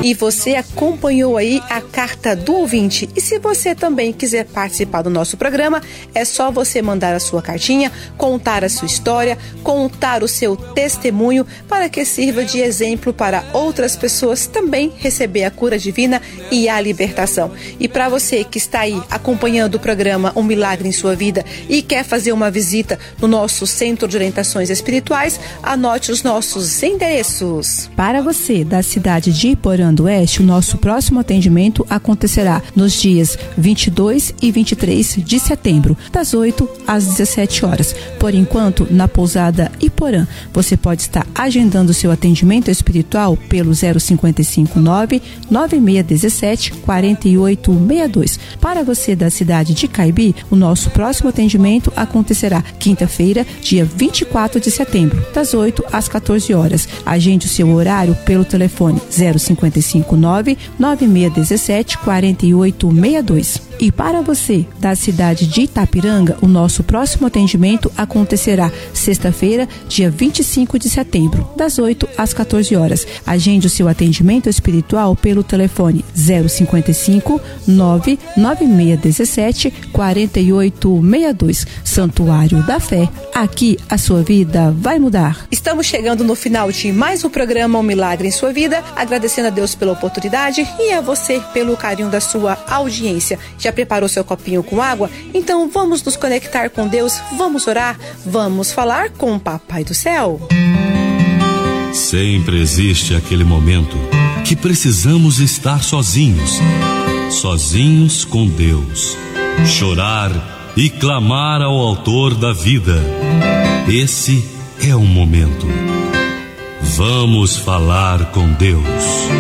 E você acompanhou aí a carta do ouvinte. E se você também quiser participar do nosso programa, é só você mandar a sua cartinha, contar a sua história, contar o seu testemunho, para que sirva de exemplo para outras pessoas também receber a cura divina e a libertação. E para você que está aí acompanhando o programa Um Milagre em Sua Vida e quer fazer uma visita no nosso Centro de Orientações Espirituais, anote os nossos endereços. Para você da cidade de Iporã do Oeste, o nosso próximo atendimento acontecerá nos dias 22 e 23 de setembro, das 8 às 17 horas. Por enquanto, na pousada Iporã, você pode estar agendando seu atendimento espiritual pelo 055-99617-4862. Para você da cidade de Caibi, o nosso próximo atendimento acontecerá quinta-feira, dia 24 de setembro, das 8 às 14 horas. Agende o seu horário pelo telefone 055-99617-4862. E para você da cidade de Itapiranga, o nosso próximo atendimento acontecerá sexta-feira, dia 25 de setembro, das 8 às 14 horas. Agende o seu atendimento espiritual pelo telefone 055-99617-4862. Santuário da Fé. Aqui a sua vida vai mudar. Estamos chegando no final de mais um programa Um Milagre em Sua Vida, agradecendo a Deus pela oportunidade e a você pelo carinho da sua audiência. Já preparou seu copinho com água? Então vamos nos conectar com Deus, vamos orar, vamos falar com o Papai do Céu. Sempre existe aquele momento que precisamos estar sozinhos, sozinhos com Deus, chorar e clamar ao Autor da vida. Esse é o momento. Vamos falar com Deus.